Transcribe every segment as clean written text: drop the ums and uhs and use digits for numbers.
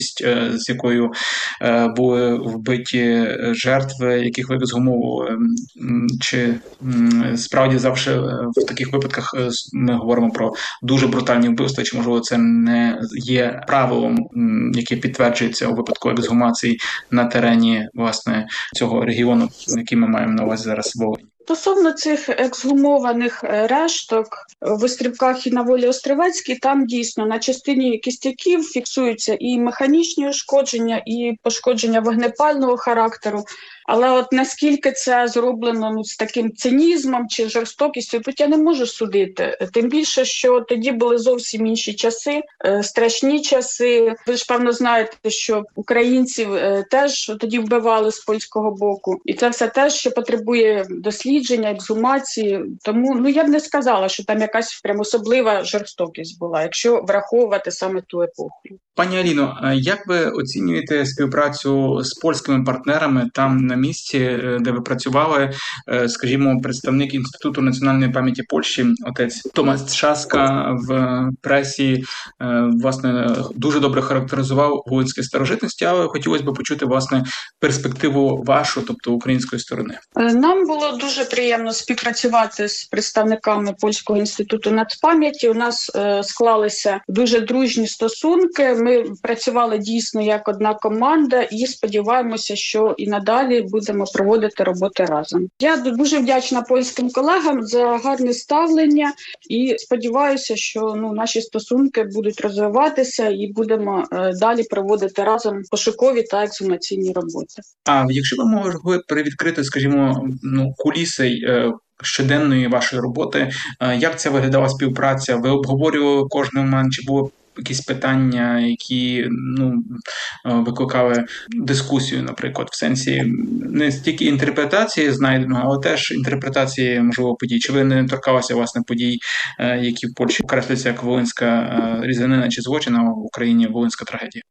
з якою були вбиті жертви, яких ви ексгумовували. Чи справді завжди в таких випадках ми говоримо про дуже брутальні вбивства, чи можливо це не є правилом, яке підтверджується у випадку ексгумації на терені власне цього регіону, який ми маємо на увазі зараз Волинь? Стосовно цих ексгумованих решток в Острівках і на Волі Острівецькій, там дійсно на частині кістяків фіксуються і механічні ушкодження, і пошкодження вогнепального характеру. Але от наскільки це зроблено з таким цинізмом чи жорстокістю, тут я не можу судити. Тим більше, що тоді були зовсім інші часи, страшні часи. Ви ж, певно, знаєте, що українців теж тоді вбивали з польського боку. І це все теж ще потребує дослідження, ексгумації. Тому я б не сказала, що там якась прям особлива жорстокість була, якщо враховувати саме ту епоху. Пані Аліно, як ви оцінюєте співпрацю з польськими партнерами там на місці, де ви працювали, скажімо, представник Інституту національної пам'яті Польщі, отець Томаш Трzaska в пресі, власне, дуже добре характеризував волинські старожитності, але хотілося б почути, власне, перспективу вашу, тобто української сторони. Нам було дуже приємно співпрацювати з представниками Польського інституту нацпам'яті. У нас склалися дуже дружні стосунки. Ми працювали дійсно як одна команда і сподіваємося, що і надалі будемо проводити роботи разом. Я дуже вдячна польським колегам за гарне ставлення і сподіваюся, що наші стосунки будуть розвиватися і будемо далі проводити разом пошукові та ексгумаційні роботи. А якщо ви могли привідкрити, скажімо, куліси щоденної вашої роботи, як це виглядала співпраця? Ви обговорювали кожний момент, чи було якісь питання, які викликали дискусію, наприклад, в сенсі не стільки інтерпретації знайденого, але теж інтерпретації, можливо, подій. Чи ви не торкалися, власне, подій, які в Польщі окреслюються як волинська різанина чи злочин, а в Україні волинська трагедія?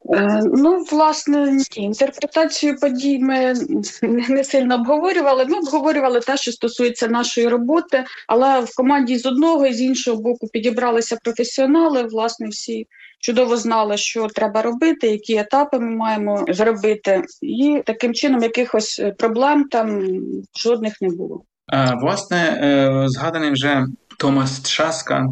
Власне, інтерпретацію подій ми не сильно обговорювали. Ми обговорювали те, що стосується нашої роботи, але в команді з одного і з іншого боку підібралися професіонали, власне, всі чудово знали, що треба робити, які етапи ми маємо зробити, і таким чином якихось проблем там жодних не було. Власне, згаданий вже Томаш Трzaska,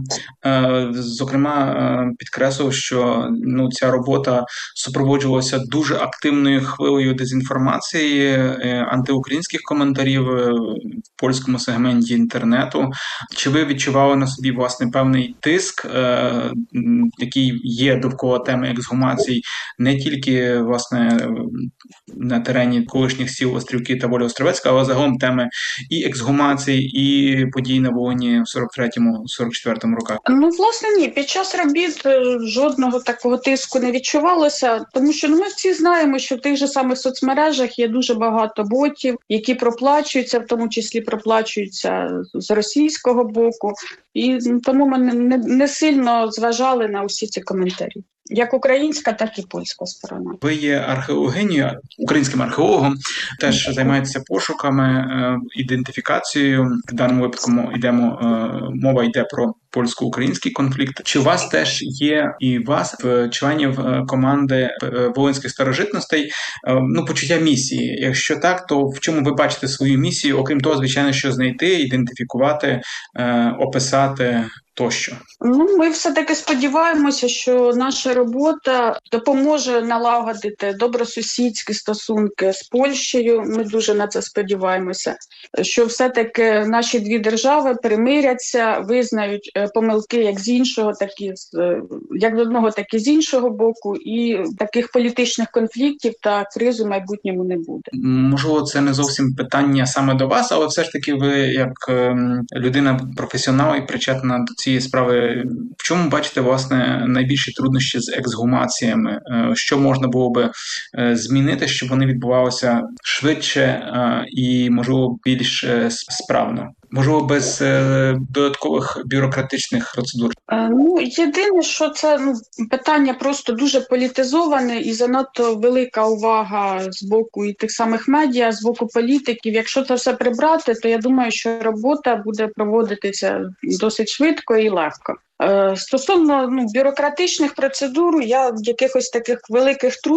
зокрема, підкреслив, що ця робота супроводжувалася дуже активною хвилею дезінформації, антиукраїнських коментарів в польському сегменті інтернету. Чи ви відчували на собі, власне, певний тиск, який є довкола теми ексгумацій, не тільки, власне, на терені колишніх сіл Острівки та Воля Острівецька, але загалом теми і ексгумацій, і подій на Волині в 43-44 роках? Власне, ні. Під час робіт жодного такого тиску не відчувалося, тому що ми всі знаємо, що в тих же самих соцмережах є дуже багато ботів, які проплачуються, в тому числі проплачуються з російського боку, і тому ми не сильно зважали на усі ці коментарі. Як українська, так і польська сторона. Ви є археологинею, українським археологом, теж займаєтеся пошуками, ідентифікацією. В даному випадку мова йде про польсько-український конфлікт. Чи у вас теж є і вас, членів команди волинських старожитностей, почуття місії? Якщо так, то в чому ви бачите свою місію, окрім того, звичайно, що знайти, ідентифікувати, описати тощо? Ми все-таки сподіваємося, що наша робота допоможе налагодити добросусідські стосунки з Польщею. Ми дуже на це сподіваємося, що все-таки наші дві держави примиряться, визнають помилки як з іншого, як з одного, так і з іншого боку, і таких політичних конфліктів та криз у майбутньому не буде. Можливо, це не зовсім питання саме до вас, але все ж таки ви, як людина-професіонал і причетна до цієї справи, в чому бачите, власне, найбільші труднощі з ексгумаціями? Що можна було би змінити, щоб вони відбувалися швидше і, можливо, більш справно? Можливо, без додаткових бюрократичних процедур. Єдине, що це питання просто дуже політизоване і занадто велика увага з боку і тих самих медіа, з боку політиків. Якщо це все прибрати, то я думаю, що робота буде проводитися досить швидко і легко. Стосовно бюрократичних процедур, я якихось таких великих